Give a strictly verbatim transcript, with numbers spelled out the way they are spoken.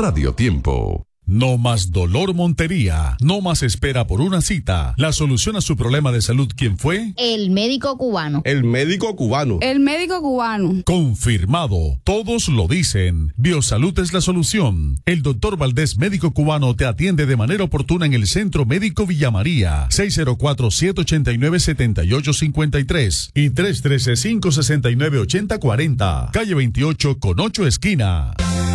Radio Tiempo. No más dolor Montería, no más espera por una cita. La solución a su problema de salud, ¿quién fue? El médico cubano. El médico cubano. El médico cubano. Confirmado, todos lo dicen. Biosalud es la solución. El doctor Valdés, médico cubano, te atiende de manera oportuna en el Centro Médico Villa María, seis cero cuatro, siete ocho nueve, siete ocho cinco tres y tres uno tres, cinco seis nueve, ocho cero cuatro cero, calle veintiocho con ocho esquina.